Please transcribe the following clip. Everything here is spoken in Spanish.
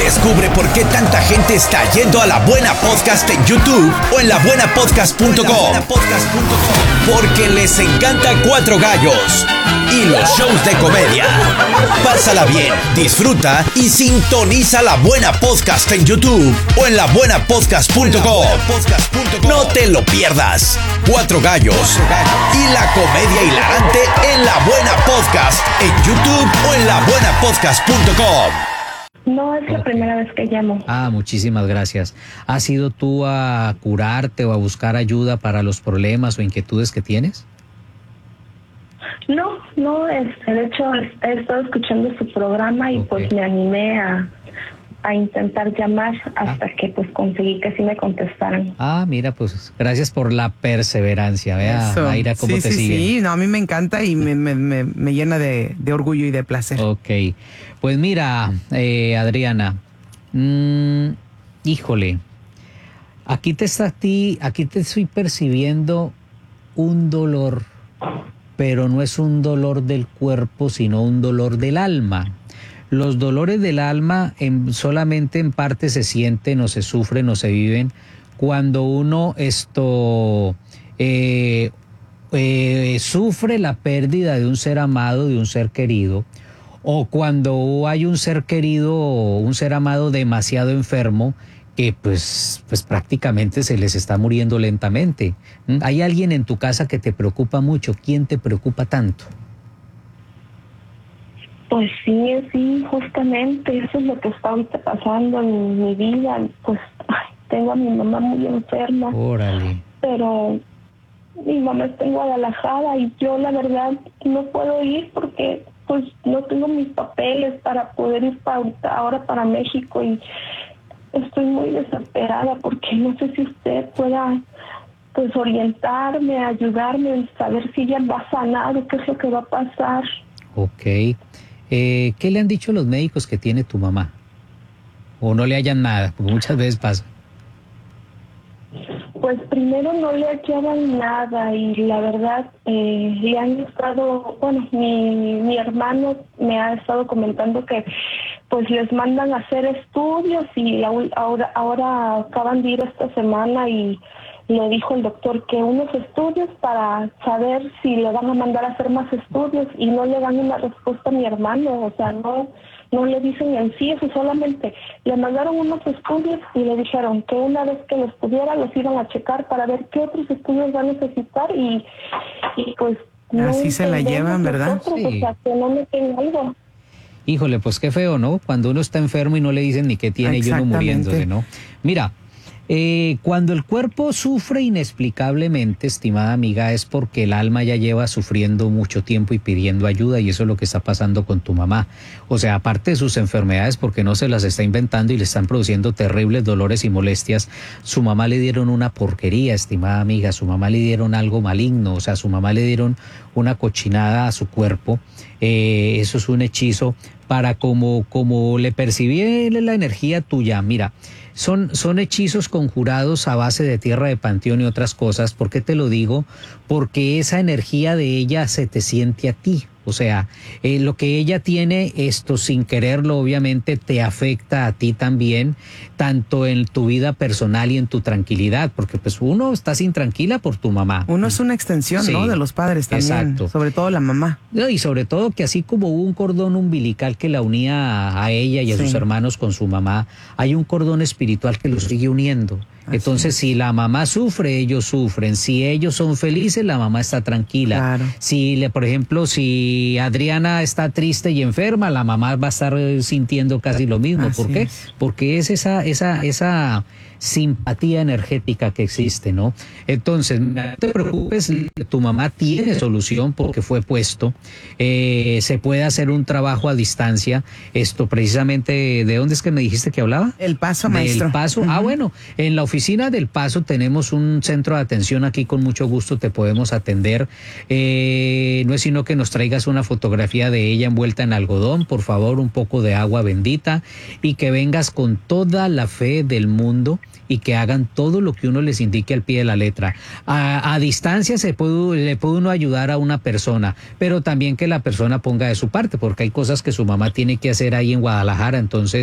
Descubre por qué tanta gente está yendo a La Buena Podcast en YouTube o en labuenapodcast.com. Porque les encanta Cuatro Gallos y los shows de comedia. Pásala bien, disfruta y sintoniza La Buena Podcast en YouTube o en labuenapodcast.com. No te lo pierdas. Cuatro Gallos y la comedia hilarante en La Buena Podcast en YouTube o en labuenapodcast.com. No, es la primera vez que llamo. Muchísimas gracias. ¿Has ido tú a curarte o a buscar ayuda para los problemas o inquietudes que tienes? No, de hecho he estado escuchando su programa y pues me animé a intentar llamar hasta que pues conseguí que sí me contestaran. Mira, pues gracias por la perseverancia. Vea, Mayra, cómo te sigue. Sí, no, a mí me encanta y me llena de orgullo y de placer. Ok, pues mira, Adriana, híjole, aquí te estoy percibiendo un dolor, pero no es un dolor del cuerpo, sino un dolor del alma. Los dolores del alma solamente en parte se sienten o se sufren o se viven cuando uno sufre la pérdida de un ser amado, de un ser querido, o cuando hay un ser querido o un ser amado demasiado enfermo que pues prácticamente se les está muriendo lentamente. ¿Hay alguien en tu casa que te preocupa mucho? ¿Quién te preocupa tanto? Pues sí, justamente eso es lo que está ahorita pasando en mi vida. Pues tengo a mi mamá muy enferma. Órale. Pero mi mamá está en Guadalajara y yo la verdad no puedo ir porque pues no tengo mis papeles para poder ir ahora para México y estoy muy desesperada porque no sé si usted pueda pues orientarme, ayudarme en saber si ella va a sanar o qué es lo que va a pasar. Ok. ¿Qué le han dicho los médicos que tiene tu mamá? ¿O no le hayan nada? Porque muchas veces pasa. Pues primero no le hallaban nada y la verdad le han estado, bueno, mi hermano me ha estado comentando que pues les mandan a hacer estudios y ahora acaban de ir esta semana y le dijo el doctor que unos estudios para saber si le van a mandar a hacer más estudios y no le dan una respuesta a mi hermano, o sea, no le dicen en sí, eso solamente le mandaron unos estudios y le dijeron que una vez que los tuviera los iban a checar para ver qué otros estudios va a necesitar y pues no así se la llevan, ¿verdad? Sí. O sea, que no meten algo. Híjole, pues qué feo, ¿no? Cuando uno está enfermo y no le dicen ni qué tiene y uno muriéndose, ¿no? Mira, cuando el cuerpo sufre inexplicablemente, estimada amiga, es porque el alma ya lleva sufriendo mucho tiempo y pidiendo ayuda, y eso es lo que está pasando con tu mamá. O sea, aparte de sus enfermedades, porque no se las está inventando y le están produciendo terribles dolores y molestias, su mamá le dieron una porquería, estimada amiga, su mamá le dieron algo maligno, o sea, su mamá le dieron una cochinada a su cuerpo. Eso es un hechizo para como le percibí la energía tuya. Mira, son hechizos conjurados a base de tierra de panteón y otras cosas. ¿Por qué te lo digo? Porque esa energía de ella se te siente a ti. O sea, lo que ella tiene, esto sin quererlo, obviamente te afecta a ti también, tanto en tu vida personal y en tu tranquilidad, porque pues uno está intranquila por tu mamá. Uno es una extensión, ¿no? De los padres también. Exacto. Sobre todo la mamá. No, y sobre todo que así como hubo un cordón umbilical que la unía a ella y a sus hermanos con su mamá, hay un cordón espiritual que los sigue uniendo. Entonces, si la mamá sufre, ellos sufren. Si ellos son felices, la mamá está tranquila. Claro. Por ejemplo, si Adriana está triste y enferma, la mamá va a estar sintiendo casi lo mismo. ¿Por qué? Porque es esa simpatía energética que existe, ¿no? Entonces, no te preocupes, tu mamá tiene solución porque fue puesto. Se puede hacer un trabajo a distancia. Esto precisamente, ¿de dónde es que me dijiste que hablaba? El Paso, maestro. El Paso. Bueno, en la oficina del Paso tenemos un centro de atención aquí, con mucho gusto te podemos atender. No es sino que nos traigas una fotografía de ella envuelta en algodón, por favor, un poco de agua bendita, y que vengas con toda la fe del mundo y que hagan todo lo que uno les indique al pie de la letra. A distancia le puede uno ayudar a una persona, pero también que la persona ponga de su parte, porque hay cosas que su mamá tiene que hacer ahí en Guadalajara, entonces